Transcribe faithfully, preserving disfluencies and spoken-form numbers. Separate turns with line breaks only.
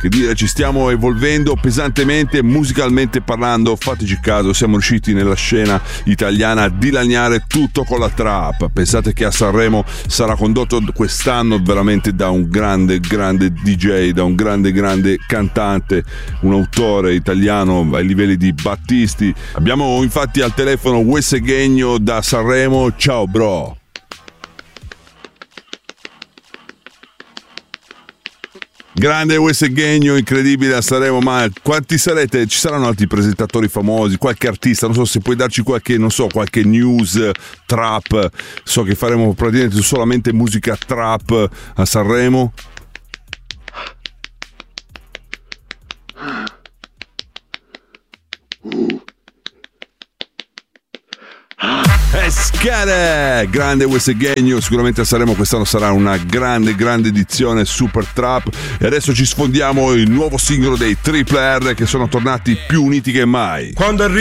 che dire, ci stiamo evolvendo pesantemente musicalmente parlando. Fateci caso, siamo riusciti nella scena italiana a dilaniare tutto con la trap. Pensate che a Sanremo sarà condotto quest'anno veramente da un grande grande D J, da un grande grande cantante, un autore italiano ai livelli di Battisti. Abbiamo infatti al telefono Wes Ghegno da Sanremo. Ciao bro. Grande Wes Ghegno, incredibile a Sanremo. Ma quanti sarete? Ci saranno altri presentatori famosi, qualche artista? Non so se puoi darci qualche, non so, qualche news trap. So che faremo praticamente solamente musica trap a Sanremo. Escare! Grande Wes Ghegno, sicuramente a Sanremo quest'anno sarà una grande grande edizione super trap. E adesso ci sfondiamo il nuovo singolo dei Triple R, che sono tornati più uniti che mai.
Quando